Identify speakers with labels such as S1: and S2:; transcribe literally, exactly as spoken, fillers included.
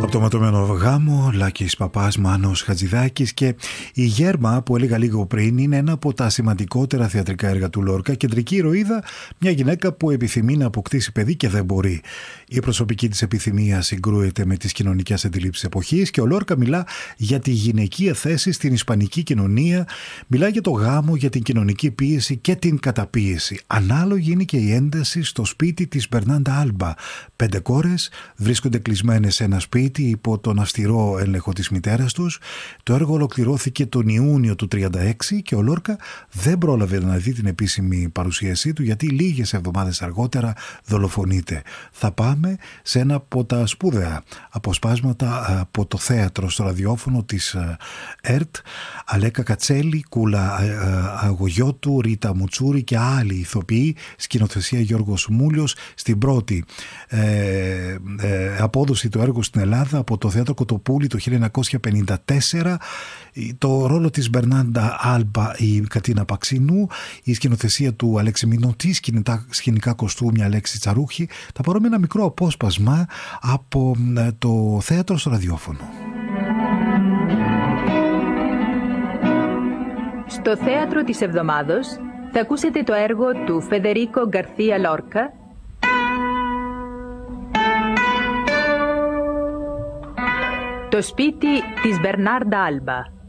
S1: Φορτωματωμένο γάμο, Λάκης Παπάς, Μάνος Χατζηδάκης και η Γέρμα που έλεγα λίγο πριν είναι ένα από τα σημαντικότερα θεατρικά έργα του Λόρκα. Κεντρική ηρωίδα, μια γυναίκα που επιθυμεί να αποκτήσει παιδί και δεν μπορεί. Η προσωπική της επιθυμία συγκρούεται με τις κοινωνικές αντιλήψεις εποχής και ο Λόρκα μιλά για τη γυναικεία θέση στην ισπανική κοινωνία, μιλά για το γάμο, για την κοινωνική πίεση και την καταπίεση. Ανάλογη είναι και η ένταση στο σπίτι της Μπερνάντα Άλμπα. Πέντε κόρες βρίσκονται κλεισμένες σε ένα σπίτι υπό τον αυστηρό έλεγχο της μητέρας τους. Το έργο ολοκληρώθηκε τον Ιούνιο του τριάντα έξι και ο Λόρκα δεν πρόλαβε να δει την επίσημη παρουσίασή του γιατί λίγες εβδομάδες αργότερα δολοφονείται. Θα πάμε σε ένα από τα σπούδαια αποσπάσματα από το θέατρο στο ραδιόφωνο της ΕΡΤ. Αλέκα Κατσέλη, Κούλα Αγωγιώτου, Ρίτα Μουτσούρη και άλλοι ηθοποιοί, σκηνοθεσία Γιώργος Μούλιος, στην πρώτη ε, ε, απόδοση του έργου στην Ελλάδα από το Θέατρο Κοτοπούλη το χίλια εννιακόσια πενήντα τέσσερα. Το ρόλο της Μπερνάντα Άλμπα η Κατίνα Παξινού, η σκηνοθεσία του Αλέξη Μινωτή, σκηνικά κοστούμια Αλέξη Τσαρούχη. Θα πάρουμε ένα μικρό απόσπασμα από το θέατρο στο ραδιόφωνο.
S2: Στο θέατρο της εβδομάδος θα ακούσετε το έργο του Φεδερίκο Γκαρθία Λόρκα, το σπίτι της Μπερνάρντα Άλμπα.